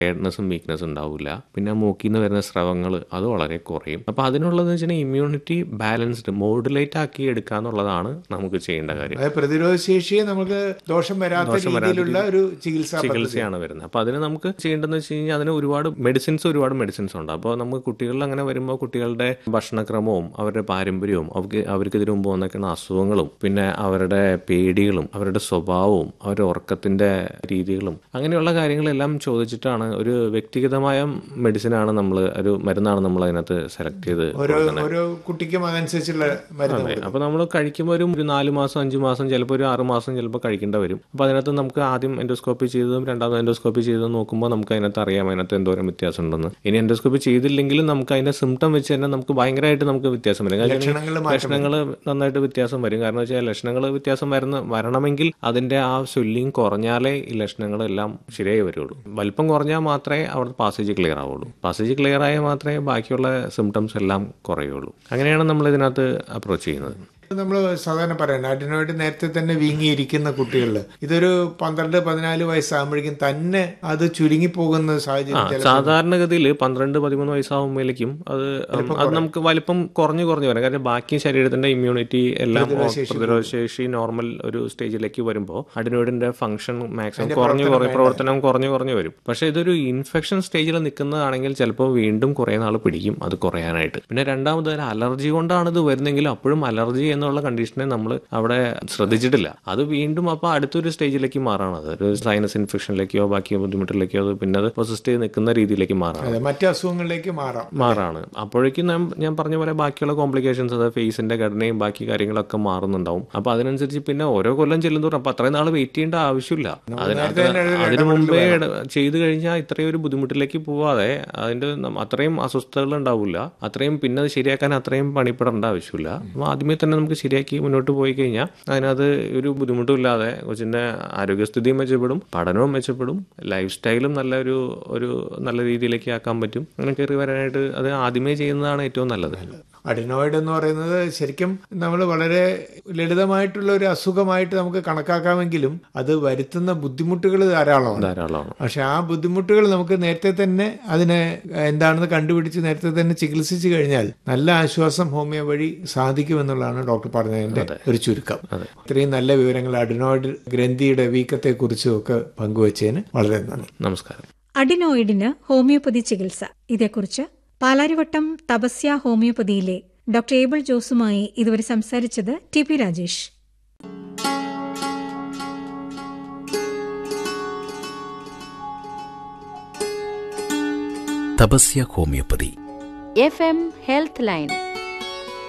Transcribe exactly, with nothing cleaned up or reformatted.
ടയർഡ്നെസ്സും വീക്ക്നെസ്സും ഉണ്ടാവില്ല. പിന്നെ മൂക്കിൽ നിന്ന് വരുന്ന സ്രവങ്ങൾ അത് വളരെ കുറയും. അപ്പോൾ അതിനുള്ളതെന്ന് വെച്ചിട്ടുണ്ടെങ്കിൽ ഇമ്മ്യൂണിറ്റി ബാലൻസ്ഡ് മോഡുലേറ്റ് ആക്കി എടുക്കുക എന്നുള്ളതാണ് നമുക്ക് ചെയ്യേണ്ട കാര്യം. പ്രതിരോധ ശേഷിയെ നമുക്ക് ദോഷം വരാത്ത രീതിയിലുള്ള ഒരു ചികിത്സയാണ് വരുന്നത്. അപ്പോൾ അതിന് നമുക്ക് ചെയ്യേണ്ടതെന്ന് വെച്ച് കഴിഞ്ഞാൽ അതിന് ഒരുപാട് മെഡിസിൻസ് ഒരുപാട് മെഡിസിൻസ് ഉണ്ട്. അപ്പോൾ നമുക്ക് കുട്ടികളിൽ അങ്ങനെ വരുമ്പോൾ കുട്ടികളുടെ ഭക്ഷണക്രമവും അവരുടെ പാരമ്പര്യവും അവർക്ക് അവർക്ക് ഇതിനു മുമ്പ് വന്നേക്കുന്ന അസുഖങ്ങളും പിന്നെ അവരുടെ പേടികളും അവരുടെ സ്വഭാവവും അവരുടെ ഉറക്കത്തിന്റെ രീതികളും അങ്ങനെയുള്ള കാര്യങ്ങളെല്ലാം ചോദിച്ചിട്ടാണ് ഒരു വ്യക്തിഗതമായ മെഡിസിനാണ് നമ്മൾ ഒരു മരുന്നാണ് നമ്മൾ അതിനകത്ത് സെലക്ട് ചെയ്ത് ഓരോ കുട്ടിക്കും അതനുസരിച്ചുള്ള മരുന്ന്. അപ്പോൾ നമ്മൾ കഴിക്കുമ്പോൾ ഒരു ഒരു നാല് മാസം അഞ്ച് മാസം ചിലപ്പോൾ ഒരു ആറ് മാസം ചിലപ്പോൾ കഴിക്കേണ്ട വരും. അപ്പോൾ അതിനകത്ത് നമുക്ക് ആദ്യം എൻഡോസ്കോപ്പി ചെയ്തതും രണ്ടാമത് എൻഡോസ്കോപ്പി ചെയ്തതും നോക്കുമ്പോൾ നമുക്ക് അതിനകത്ത് അറിയാം അതിനകത്ത് എന്തോരം വ്യത്യാസം ഉണ്ടെന്ന്. ഇനി എൻഡോസ്കോപ്പി ചെയ്തില്ലെങ്കിലും നമുക്ക് അതിന്റെ സിംറ്റം വെച്ച് തന്നെ നമുക്ക് ഭയങ്കരമായിട്ട് നമുക്ക് വ്യത്യാസം വരും. ലക്ഷണങ്ങൾ നന്നായിട്ട് വ്യത്യാസം വരും. കാരണം വെച്ചാൽ ലക്ഷണങ്ങൾ വ്യത്യാസം വരുന്ന വരണമെങ്കിൽ അതിന്റെ ആ സ്വെല്ലിങ് കുറഞ്ഞാലേ ഈ ലക്ഷണങ്ങളെല്ലാം ശരിയായി വരുള്ളൂ. വലിപ്പം കുറഞ്ഞാൽ മാത്രമേ അവിടെ പാസേജ് ക്ലിയർ ആവുള്ളൂ. പാസേജ് ക്ലിയർ ആയാൽ മാത്രമേ ബാക്കിയുള്ള സിംറ്റംസ് എല്ലാം കുറയുള്ളൂ. അങ്ങനെയാണ് നമ്മൾ ഇതിനകത്ത് അപ്രോച്ച് ചെയ്യുന്നത്. നമ്മൾ സാധാരണ പറയാം അഡിനോയിഡ് നേരത്തെ തന്നെ വീങ്ങിയിരിക്കുന്ന കുട്ടികളിൽ ഇതൊരു പന്ത്രണ്ട് പതിനാല് വയസ്സാകുമ്പോഴേക്കും തന്നെ അത് ചുരുങ്ങി പോകുന്ന സാഹചര്യം സാധാരണഗതിയിൽ പന്ത്രണ്ട് പതിമൂന്ന് വയസ്സാകുമ്പോഴേക്കും അത് അത് നമുക്ക് വലിപ്പം കുറഞ്ഞു കുറഞ്ഞു വരാം. കാരണം ബാക്കി ശരീരത്തിന്റെ ഇമ്മ്യൂണിറ്റി എല്ലാം പ്രതിരോധശേഷി നോർമൽ ഒരു സ്റ്റേജിലേക്ക് വരുമ്പോൾ അഡിനോയിഡിന്റെ ഫംഗ്ഷൻ മാക്സിമം കുറഞ്ഞു കുറഞ്ഞു പ്രവർത്തനം കുറഞ്ഞു കുറഞ്ഞു വരും. പക്ഷെ ഇതൊരു ഇൻഫെക്ഷൻ സ്റ്റേജിൽ നിൽക്കുന്നതാണെങ്കിൽ ചിലപ്പോൾ വീണ്ടും കുറേ നാൾ പിടിക്കും അത് കുറയാനായിട്ട്. പിന്നെ രണ്ടാമത് അലർജി കൊണ്ടാണ് ഇത് വരുന്നെങ്കിലും അപ്പോഴും അലർജി എന്നുള്ള കണ്ടീഷനെ നമ്മൾ അവിടെ ശ്രദ്ധിച്ചിട്ടില്ല. അത് വീണ്ടും അപ്പോൾ അടുത്തൊരു സ്റ്റേജിലേക്ക് മാറാണ്. അത് ഒരു സൈനസ് ഇൻഫെക്ഷനിലേക്കോ ബാക്കി ബുദ്ധിമുട്ടിലേക്കോ അത് പിന്നെ അത് പൊസിസ്റ്റ് ചെയ്ത് നിൽക്കുന്ന രീതിയിലേക്ക് മാറാണ്, മറ്റു അസുഖങ്ങളിലേക്ക് മാറാം മാറാണ് അപ്പോഴേക്കും ഞാൻ ഞാൻ പറഞ്ഞ പോലെ ബാക്കിയുള്ള കോംപ്ലിക്കേഷൻസ് അത് ഫേസിന്റെ ഘടനയും ബാക്കി കാര്യങ്ങളൊക്കെ മാറുന്നുണ്ടാവും. അപ്പോൾ അതിനനുസരിച്ച് പിന്നെ ഓരോ കൊല്ലം ചെല്ലുന്നതോറും അപ്പോൾ അത്രയും നാൾ വെയിറ്റ് ചെയ്യേണ്ട ആവശ്യമില്ല. അതിനകത്ത് അതിനു മുമ്പേ ചെയ്തു കഴിഞ്ഞാൽ ഇത്രയും ഒരു ബുദ്ധിമുട്ടിലേക്ക് പോവാതെ അതിന്റെ അത്രയും അസ്വസ്ഥതകൾ ഉണ്ടാവില്ല. അത്രയും പിന്നെ അത് ശരിയാക്കാൻ അത്രയും പണിപ്പെടേണ്ട ആവശ്യമില്ല. അപ്പോൾ ആദ്യമേ തന്നെ നമുക്ക് ശരിയാക്കി മുന്നോട്ട് പോയി കഴിഞ്ഞാൽ അതിനകത്ത് ഒരു ബുദ്ധിമുട്ടും ഇല്ലാതെ കൊച്ചിന്റെ ആരോഗ്യസ്ഥിതിയും മെച്ചപ്പെടും, പഠനവും മെച്ചപ്പെടും, ലൈഫ് സ്റ്റൈലും നല്ല ഒരു ഒരു നല്ല രീതിയിലേക്ക് ആക്കാൻ പറ്റും. അങ്ങനെ കയറി വരാനായിട്ട് അത് ആദ്യമേ ചെയ്യുന്നതാണ് ഏറ്റവും നല്ലത്. അഡിനോയിഡ് എന്ന് പറയുന്നത് ശരിക്കും നമ്മൾ വളരെ ലളിതമായിട്ടുള്ള ഒരു അസുഖമായിട്ട് നമുക്ക് കണക്കാക്കാമെങ്കിലും അത് വരുത്തുന്ന ബുദ്ധിമുട്ടുകൾ ധാരാളമാണ് ധാരാളമാണ് പക്ഷെ ആ ബുദ്ധിമുട്ടുകൾ നമുക്ക് നേരത്തെ തന്നെ അതിനെ എന്താണെന്ന് കണ്ടുപിടിച്ച് നേരത്തെ തന്നെ ചികിത്സിച്ചു കഴിഞ്ഞാൽ നല്ല ആശ്വാസം ഹോമിയോ വഴി സാധിക്കുമെന്നുള്ളതാണ് ഡോക്ടർ പറഞ്ഞതിന്റെ ഒരു ചുരുക്കം. ഇത്രയും നല്ല വിവരങ്ങൾ അഡിനോയിഡ് ഗ്രന്ഥിയുടെ വീക്കത്തെ കുറിച്ചും ഒക്കെ പങ്കുവച്ചതിന് വളരെ നന്ദി. നമസ്കാരം. അഡിനോയിഡിന് ഹോമിയോപ്പതി ചികിത്സ ഇതേക്കുറിച്ച് പാലാരിവട്ടം തപസ്യ ഹോമിയോപ്പതിയിലെ ഡോക്ടർ ഏബിൾ ജോസുമായി ഇതുവരെ സംസാരിച്ചത് T P Rajesh. Tapasya homeopathy F M health line.